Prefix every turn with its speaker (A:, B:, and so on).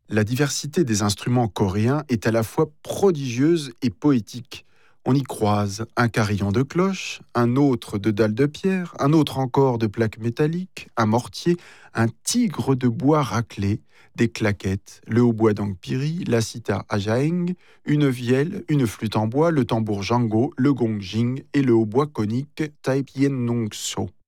A: La diversité des instruments coréens est à la fois prodigieuse et poétique. On y croise un carillon de cloche, un autre de dalle de pierre, un autre encore de plaques métalliques, un mortier, un tigre de bois raclé, des claquettes, le hautbois d'Angpiri, la sitar ajaeng, une vielle, une flûte en bois, le tambour jango, le gongjing et le hautbois conique taipyen nongso.